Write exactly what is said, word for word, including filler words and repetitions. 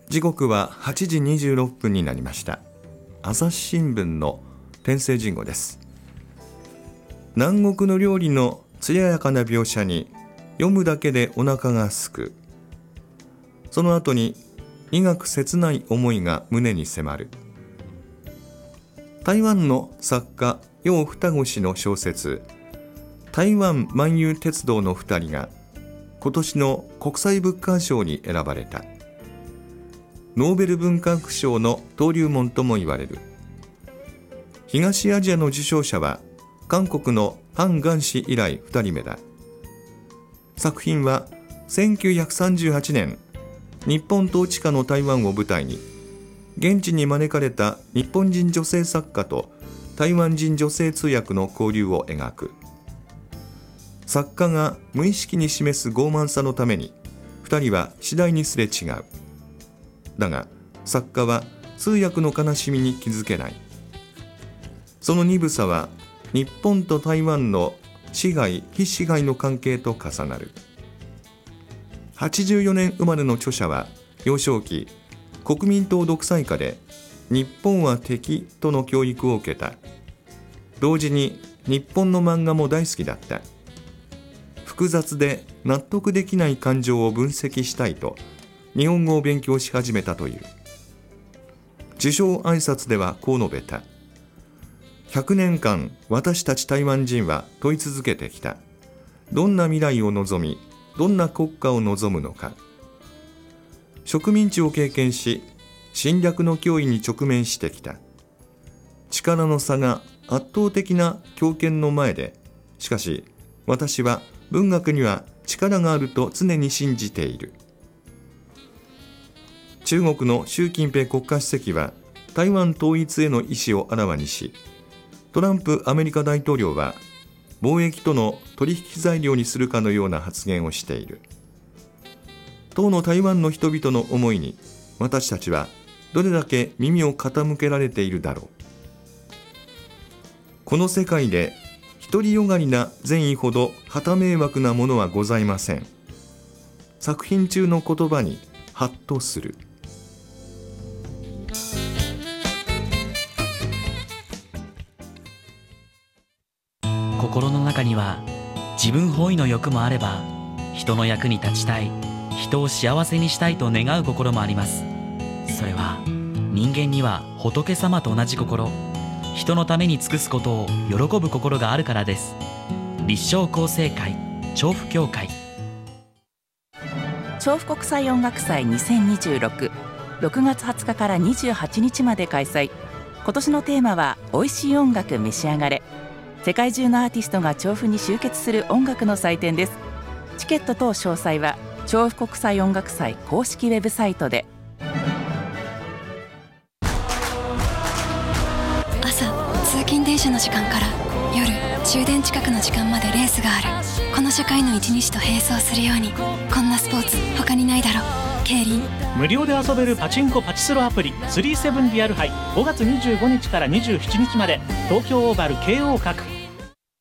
時刻ははちじにじゅうろっぷんになりました。朝日新聞の天聖人語です。南国の料理の艶やかな描写に読むだけでお腹がすく。その後に苦く切ない思いが胸に迫る。台湾の作家楊双子氏の小説台湾万有鉄道の二人が今年の国際物価賞に選ばれた。ノーベル文化学賞の登竜門とも言われる。東アジアの受賞者は韓国のハン・ガン氏以来ふたりめだ。作品はせんきゅうひゃくさんじゅうはちねん日本統治下の台湾を舞台に現地に招かれた日本人女性作家と台湾人女性通訳の交流を描く。作家が無意識に示す傲慢さのためにふたりは次第にすれ違う。だが作家は通訳の悲しみに気づけない。その鈍さは日本と台湾の支配・非支配の関係と重なる。はちじゅうよねん生まれの著者は幼少期国民党独裁下で日本は敵との教育を受けた。同時に日本の漫画も大好きだった。複雑で納得できない感情を分析したいと日本語を勉強し始めたという。受賞挨拶ではこう述べた。ひゃくねんかん私たち台湾人は問い続けてきた。どんな未来を望み、どんな国家を望むのか。植民地を経験し、侵略の脅威に直面してきた。力の差が圧倒的な強権の前で、しかし私は文学には力があると常に信じている。中国の習近平国家主席は台湾統一への意思をあらわにし、トランプアメリカ大統領は貿易との取引材料にするかのような発言をしている。当の台湾の人々の思いに私たちはどれだけ耳を傾けられているだろう。この世界で独りよがりな善意ほど旗迷惑なものはございません。作品中の言葉にハッとする。 心の中には自分本位の欲もあれば、人の役に立ちたい、人を幸せにしたいと願う心もあります。それは人間には仏様と同じ心、人のために尽くすことを喜ぶ心があるからです。立正厚生会調布協会。 調布国際音楽祭にせんにじゅうろく、ろくがつはつかからにじゅうはちにちまで開催。今年のテーマはおいしい音楽召し上がれ。世界中のアーティストが調布に集結する音楽の祭典です。チケット等詳細は調布国際音楽祭公式ウェブサイトで。 朝通勤電車の時間から夜終電近くの時間までレースがある。この社会の一日と並走するように、こんなスポーツ他にないだろ。競輪無料で遊べるパチンコパチスロアプリスリーセブンリアル杯、ごがつにじゅうごにちからにじゅうしちにちまで東京オーバル ケーオー 各